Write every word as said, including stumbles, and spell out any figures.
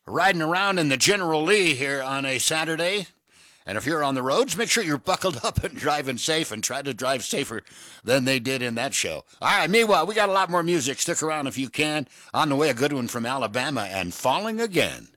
riding around in the General Lee here on a Saturday. And if you're on the roads, make sure you're buckled up and driving safe and try to drive safer than they did in that show. All right, meanwhile, we got a lot more music. Stick around if you can. On the way, a good one from Alabama and Falling Again.